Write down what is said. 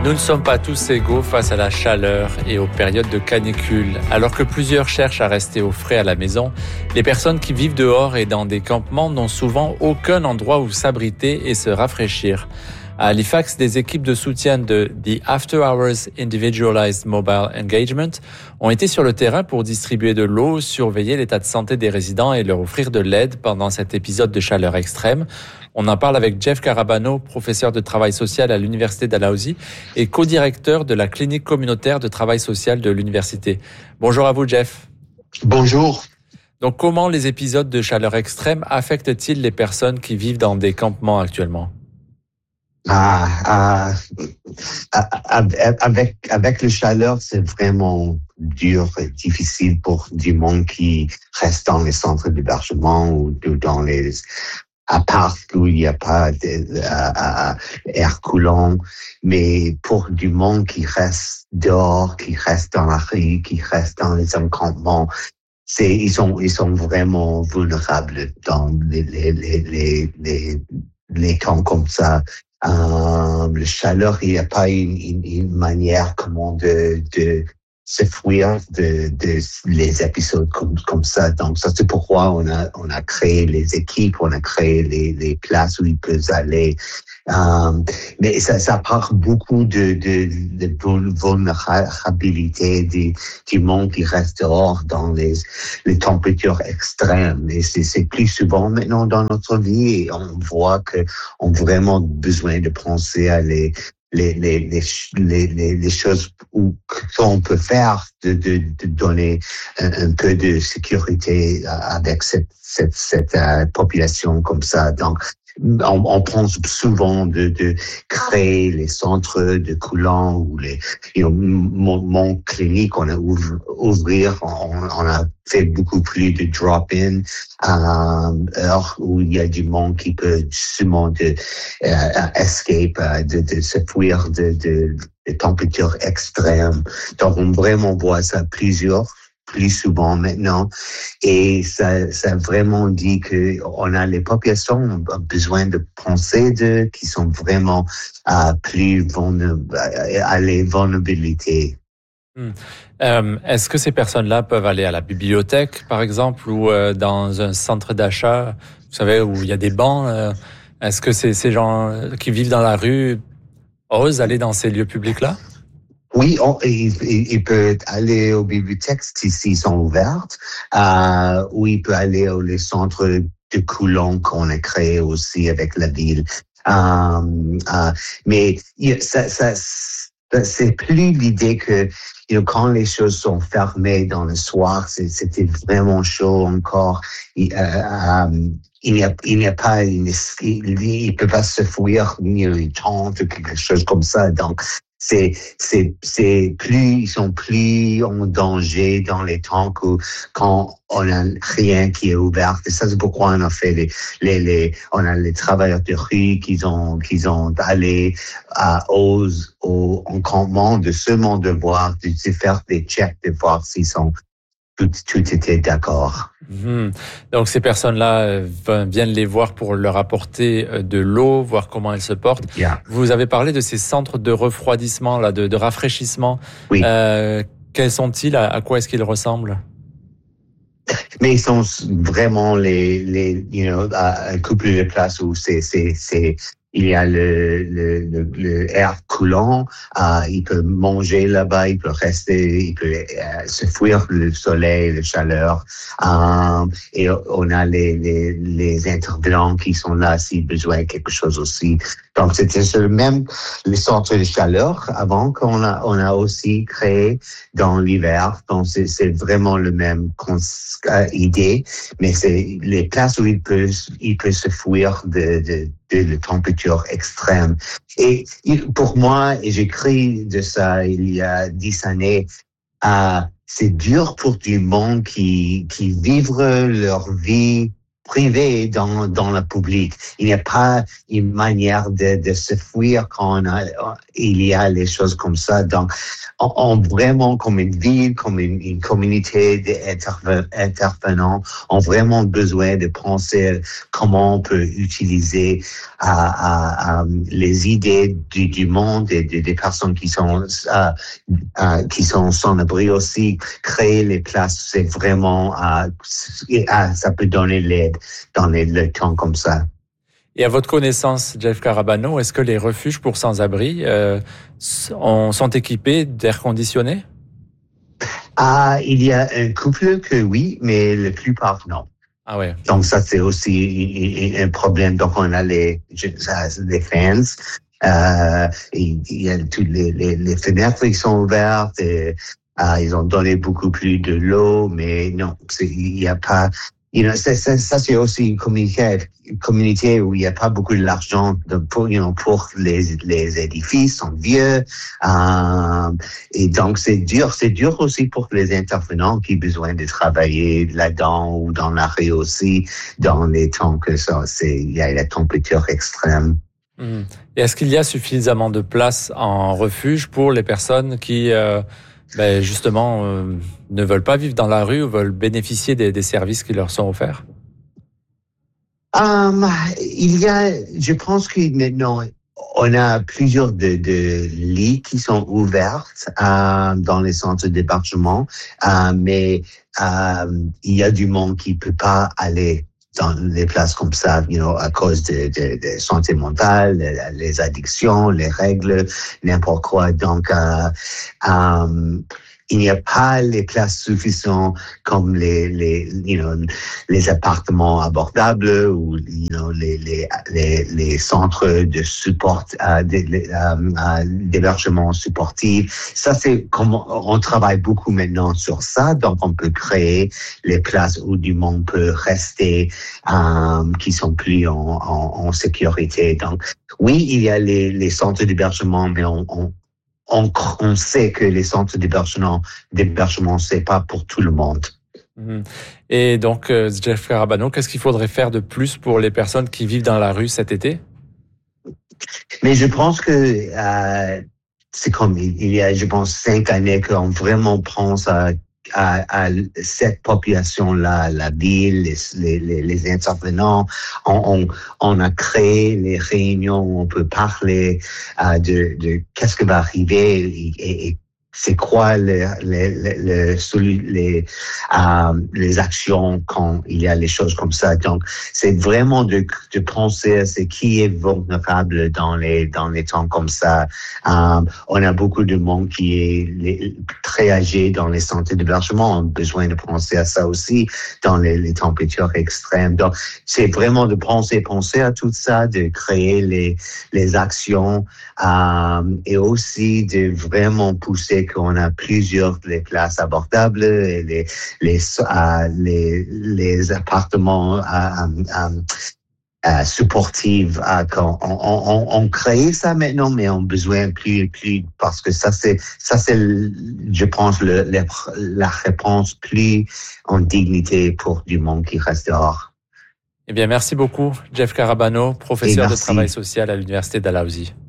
Nous ne sommes pas tous égaux face à la chaleur et aux périodes de canicule. Alors que plusieurs cherchent à rester au frais à la maison, les personnes qui vivent dehors et dans des campements n'ont souvent aucun endroit où s'abriter et se rafraîchir. À Halifax, des équipes de soutien de The After Hours Individualized Mobile Engagement ont été sur le terrain pour distribuer de l'eau, surveiller l'état de santé des résidents et leur offrir de l'aide pendant cet épisode de chaleur extrême. On en parle avec Jeff Carabano, professeur de travail social à l'Université Dalhousie et co-directeur de la clinique communautaire de travail social de l'université. Bonjour à vous, Jeff. Bonjour. Donc, comment les épisodes de chaleur extrême affectent-ils les personnes qui vivent dans des campements actuellement? Avec le chaleur, c'est vraiment dur et difficile pour du monde qui reste dans les centres d'hébergement ou dans les apparts où il n'y a pas d'air coulant. Mais pour du monde qui reste dehors, qui reste dans la rue, qui reste dans les encampements, ils sont vraiment vulnérables dans les temps comme ça. Le chaleur, il n'y a pas une manière comment de se fuir de les épisodes comme ça. Donc ça, c'est pourquoi on a créé les équipes, on a créé les places où ils peuvent aller. Mais ça part beaucoup de vulnérabilité du monde qui reste dehors dans les températures extrêmes. Et c'est plus souvent maintenant dans notre vie et on voit que on a vraiment besoin de penser à les choses qu'on peut faire de donner un peu de sécurité avec cette population comme ça. Donc, on pense souvent de créer les centres de coulant ou mon clinique, on a ouvrir, on a fait beaucoup plus de drop-in, heure où il y a du monde qui peut justement escape, de se fuir de températures extrêmes. Donc, on vraiment voit ça plus souvent maintenant. Et ça vraiment dit que on a les populations ont besoin de penser qui sont vraiment plus à les vulnérabilités. Est-ce que ces personnes-là peuvent aller à la bibliothèque, par exemple, ou dans un centre d'achat, vous savez, où il y a des bancs? Est-ce que ces gens qui vivent dans la rue osent aller dans ces lieux publics-là? Oui, il peut aller aux bibliothèques s'ils sont ouvertes, ou il peut aller aux centres de coulant qu'on a créés aussi avec la ville. Mais ça c'est plus l'idée que quand les choses sont fermées dans le soir, c'était vraiment chaud encore. Il n'y a pas il peut pas se fuir une tente ou quelque chose comme ça. Donc c'est plus, ils sont plus en danger dans les temps que quand on a rien qui est ouvert. Et ça, c'est pourquoi on a fait on a les travailleurs de rue qui ont allé au encampement de seulement de voir, de faire des checks, de voir s'ils sont tout était d'accord. Donc ces personnes-là viennent les voir pour leur apporter de l'eau, voir comment elles se portent. Yeah. Vous avez parlé de ces centres de refroidissement, là, de rafraîchissement. Oui. Quels sont-ils? À quoi est-ce qu'ils ressemblent? Mais ils sont vraiment un couple de places où il y a le air coulant, il peut manger là-bas, il peut rester, il peut se fuir le soleil, la chaleur, et on a les intervenants qui sont là s'il besoin de quelque chose aussi. Donc c'était les centres de chaleur avant qu'on a aussi créé dans l'hiver. Donc c'est vraiment le même idée, mais c'est les places où il peut se fuir de température extrême. Et pour moi, et j'écris de ça il y a 10 années, c'est dur pour du monde qui vivent leur vie privé dans le public. Il n'y a pas une manière de se fuir quand il y a les choses comme ça. Donc, on vraiment comme une ville, comme une communauté d'intervenants, ont vraiment besoin de penser comment on peut utiliser les idées du monde et des personnes qui sont sans abri aussi. Créer les places, c'est vraiment ça peut donner l'aide dans le temps comme ça. Et à votre connaissance, Jeff Carabano, est-ce que les refuges pour sans-abri sont équipés d'air conditionné? Il y a un couple que oui, mais la plupart non. Ah ouais. Donc ça, c'est aussi un problème. Donc on a les fans. Il y a toutes les fenêtres qui sont ouvertes. Ils ont donné beaucoup plus de l'eau, mais non, il n'y a pas. Ça c'est aussi une communauté où il n'y a pas beaucoup d'argent pour les édifices sont vieux, et donc c'est dur aussi pour les intervenants qui ont besoin de travailler là-dedans ou dans la rue aussi dans les temps que il y a la température extrême. Et est-ce qu'il y a suffisamment de place en refuge pour les personnes qui justement ne veulent pas vivre dans la rue ou veulent bénéficier des services qui leur sont offerts? Je pense que maintenant, on a plusieurs de lits qui sont ouverts dans les centres d'hébergement, mais il y a du monde qui peut pas aller dans les places comme ça, à cause de santé mentale, les addictions, les règles, n'importe quoi. Donc, il n'y a pas les places suffisantes comme les appartements abordables ou les centres de support d'hébergement supportif. Ça, c'est comme on travaille beaucoup maintenant sur ça, donc on peut créer les places où du monde peut rester qui sont plus en sécurité. Donc oui, il y a les centres d'hébergement, mais on sait que les centres d'hébergement, c'est pas pour tout le monde. Et donc, Jeff Carabano, qu'est-ce qu'il faudrait faire de plus pour les personnes qui vivent dans la rue cet été? Mais je pense que c'est comme il y a, je pense, 5 années qu'on vraiment pense à cette population-là, la ville, les intervenants. On a créé les réunions où on peut parler de qu'est-ce qui va arriver et c'est quoi les actions quand il y a les choses comme ça. Donc, c'est vraiment de penser à ce qui est vulnérable dans les temps comme ça. On a beaucoup de monde qui est très âgé dans les centres d'hébergement. On a besoin de penser à ça aussi dans les températures extrêmes. Donc, c'est vraiment de penser à tout ça, de créer les actions et aussi de vraiment pousser qu'on a plusieurs les places abordables et les appartements supportifs. On crée ça maintenant, mais on a besoin plus parce que ça c'est je pense la réponse plus en dignité pour du monde qui reste dehors. Eh bien, merci beaucoup, Jeff Carabano, professeur de travail social à l'Université Dalhousie.